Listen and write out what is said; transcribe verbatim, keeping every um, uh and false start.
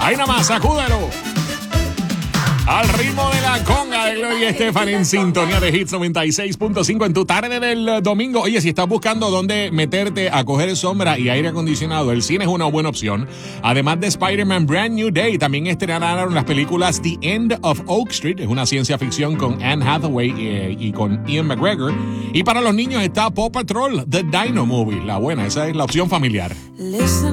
Ahí nada más, sacúdelo. Al ritmo de la conga de Gloria Estefan en sintonía de Hits noventa y seis punto cinco en tu tarde del domingo. Oye, si estás buscando dónde meterte a coger sombra y aire acondicionado, el cine es una buena opción. Además de Spider-Man Brand New Day, también estrenaron las películas The End of Oak Street, es una ciencia ficción con Anne Hathaway eh, y con Ian McGregor. Y para los niños está Paw Patrol, The Dino Movie, la buena, esa es la opción familiar. Listen.